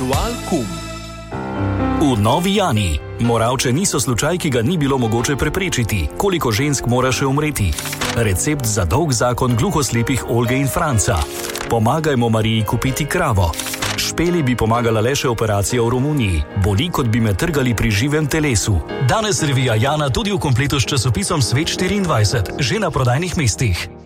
Ritual kum. V Novi Jani. Moravče niso slučaj, ki ga ni bilo mogoče preprečiti. Koliko žensk mora še umreti? Recept za dolg zakon gluhoslepih Olge in Franca. Pomagajmo Mariji kupiti kravo. Špeli bi pomagala le še operacija v Romuniji. Boli, kot bi me trgali pri živem telesu. Danes revija Jana tudi v kompletu s časopisom Svet 24, že na prodajnih mestih.